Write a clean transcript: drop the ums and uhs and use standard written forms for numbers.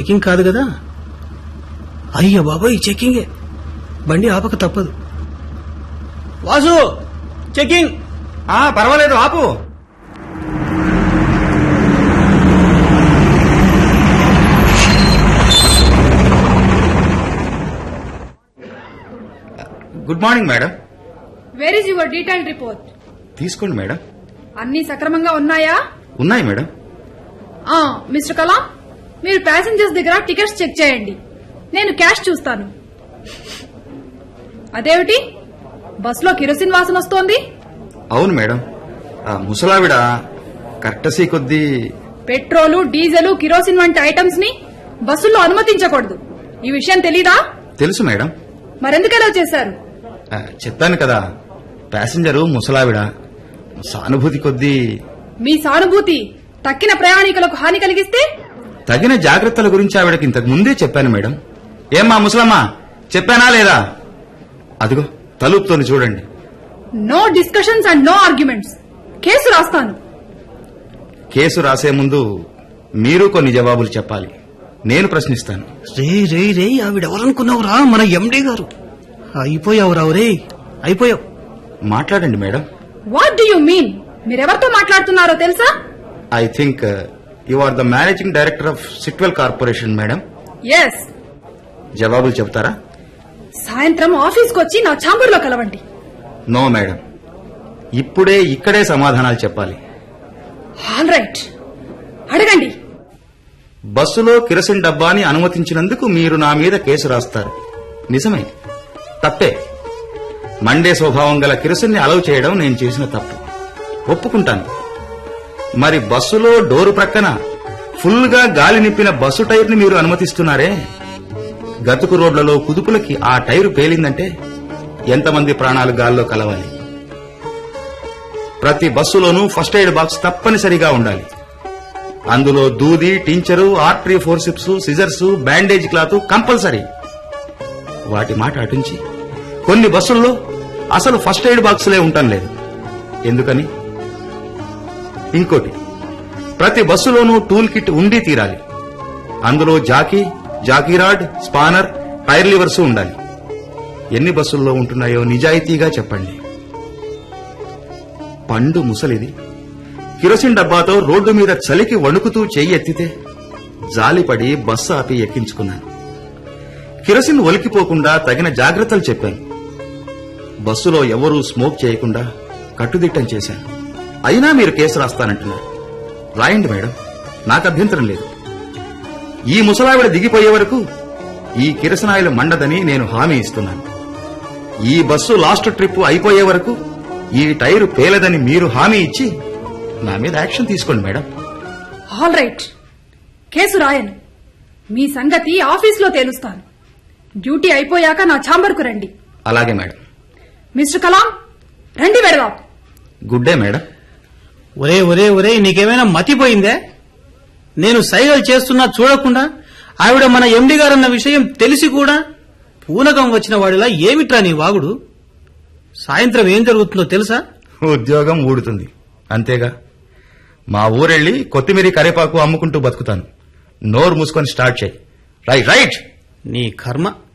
Checking కాదు కదా? అయ్య బాబాయ్, చెకింగే. బండి ఆపక తప్పదు. వాసు, చెకింగ్. పర్వాలేదు, ఆపు. Good morning madam. Where is your detailed report? తీసుకోండి మేడం. అన్ని సక్రమంగా ఉన్నాయా? ఉన్నాయి మేడం. మిస్టర్ కలాం, మీరు ప్యాసింజర్స్ దగ్గర టికెట్స్ చెక్ చేయండి. నేను క్యాష్ చూస్తాను. అదేమిటి, బస్సులో కిరోసిన్ వాసన వస్తోంది? అవును మేడం, ముసలావిడ కర్టసీ కొద్దీ పెట్రోలు, డీజిల్, కిరోసిన్ వంటి ఐటమ్స్ ని బస్సుల్లో అనుమతించకూడదు. ఈ విషయం తెలీదా? తెలుసు మేడం. మరెందుకెలా చేశారు? చెప్పాను కదా, ప్యాసింజరు ముసలావిడ, సానుభూతి కొద్దీ. మీ సానుభూతి తక్కిన ప్రయాణికులకు హాని కలిగిస్తే? తగిన జాగ్రత్తల గురించి ఆవిడకి ఇంతకు ముందే చెప్పాను మేడం. ఏమ్మా ముసలమ్మ, చెప్పానా లేదా? అదిగో తలుపుతోని చూడండి. No discussions and no arguments. Case రాస్తాను. కేసు రాసే ముందు మీరు కొన్ని జవాబులు చెప్పాలి. నేను ప్రశ్నిస్తాను. రే ఆవిడెవరనుకున్నావురా? మన ఎండీ గారు. అయిపోయావురా రే, అయిపోయావు. మాట్లాడండి madam. What do you mean? మీరెవరితో మాట్లాడుతున్నారో తెలుసా? I think you are the managing director of Sitwell corporation madam. Yes. జవాబులు చెప్తారా? సాయంత్రం ఆఫీస్కి వచ్చి నా ఛాంబర్లో కలవండి. నో మేడం, ఇప్పుడే ఇక్కడే సమాధానాలు చెప్పాలి. ఆల్ రైట్, అడగండి. బస్సులో కిరసిన్ డబ్బాని అనుమతించినందుకు మీరు నా మీద కేసు రాస్తారు. నిజమే, తప్పే. మండే స్వభావం గల కిరసిన్ ని అలౌ చేయడం నేను చేసిన తప్పు, ఒప్పుకుంటాను. మరి బస్సులో డోరు ప్రక్కన ఫుల్ గా గాలి నింపిన బస్సు టైర్ ని మీరు అనుమతిస్తున్నారే? గతుకు రోడ్లలో కుదుపులకి ఆ టైరు పేలిందంటే ఎంతమంది ప్రాణాలు గాల్లో కలవాలి? ప్రతి బస్సులోనూ ఫస్ట్ ఎయిడ్ బాక్స్ తప్పనిసరిగా ఉండాలి. అందులో దూది, టించరు, artery ఫోర్సిప్స్, scissors, bandage cloth compulsory. వాటి మాట అటుంచి కొన్ని బస్సుల్లో అసలు ఫస్ట్ ఎయిడ్ బాక్సులే ఉండటం లేదు. ఎందుకని? ఇంకోటి, ప్రతి బస్సులోనూ టూల్ కిట్ ఉండి తీరాలి. అందులో Jackie rod, spanner, tyre levers ఉండాలి. ఎన్ని బస్సుల్లో ఉంటున్నాయో నిజాయితీగా చెప్పండి. పండు ముసలిది కిరోసిన్ డబ్బాతో రోడ్డు మీద చలికి వణుకుతూ చెయ్యి ఎత్తితే జాలిపడి బస్సు ఆపి ఎక్కించుకున్నాను. కిరోసిన్ ఒలికిపోకుండా తగిన జాగ్రత్తలు చెప్పాను. బస్సులో ఎవరూ స్మోక్ చేయకుండా కట్టుదిట్టం చేశాను. అయినా మీరు కేసు రాస్తానంటున్నారు. రాయండి మేడం, నాకు అభ్యంతరం లేదు. ఈ ముసలావిడ దిగిపోయే వరకు ఈ కిరసనాయిలు మండదని నేను హామీ ఇస్తున్నాను. ఈ బస్సు లాస్ట్ ట్రిప్ అయిపోయే వరకు ఈ టైరు పేలదని మీరు హామీ ఇచ్చి నా మీద యాక్షన్ తీసుకోండి మేడం. All right, case రాయను. మీ సంగతి ఆఫీస్లో తేలుస్తాను. డ్యూటీ అయిపోయాక నా ఛాంబర్కు రండి. అలాగే మేడం. మిస్టర్ కలాం, రండి వెడదాం. Good day madam. ఒరే నీకేమైనా మతిపోయిందే? నేను సైగలు చేస్తున్నా చూడకుండా ఆవిడ మన ఎండి గారన్న విషయం తెలిసి కూడా పూనకం వచ్చిన వాడిలా ఏమిట్రా నీ వాగుడు? సాయంత్రం ఏం జరుగుతుందో తెలుసా? ఉద్యోగం ఊడుతుంది అంతేగా. మా ఊరెళ్ళి కొత్తిమీర కరేపాకు అమ్ముకుంటూ బతుకుతాను. నోరు మూసుకొని స్టార్ట్ చేయి. రైట్. నీ కర్మ.